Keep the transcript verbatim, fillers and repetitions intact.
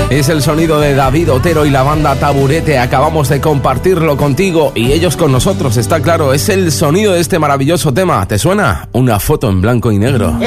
Es el sonido de David Otero y la banda Taburete. Acabamos de compartirlo contigo y ellos con nosotros, está claro. Es el sonido de este maravilloso tema. ¿Te suena? Una foto en blanco y negro.